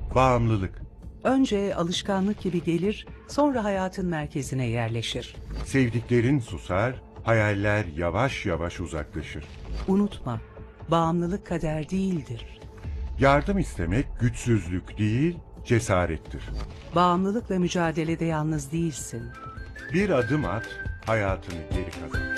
Bağımlılık. Önce alışkanlık gibi gelir, sonra hayatın merkezine yerleşir. Sevdiklerin susar, hayaller yavaş yavaş uzaklaşır. Unutma, bağımlılık kader değildir. Yardım istemek güçsüzlük değil, cesarettir. Bağımlılıkla mücadelede yalnız değilsin. Bir adım at, hayatını geri kazan.